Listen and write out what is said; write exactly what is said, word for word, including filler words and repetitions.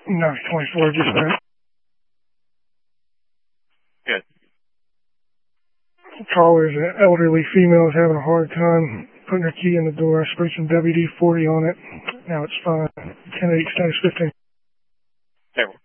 nine twenty-four, just that. Good. Caller's an elderly female is having a hard time putting her key in the door. I sprayed some W D forty on it. Now it's fine. ten eight status fifteen. Okay.